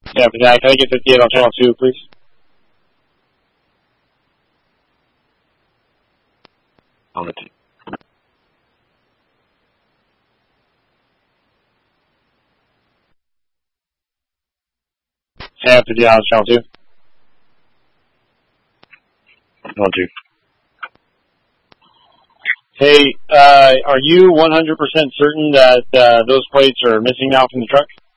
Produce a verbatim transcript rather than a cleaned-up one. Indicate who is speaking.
Speaker 1: Yeah, but uh, can I get fifty-eight on channel two, please? On the two. Yeah, fifty-eight on channel two. On two. Hey, uh, are you one hundred percent certain that uh, those plates are missing now from the truck?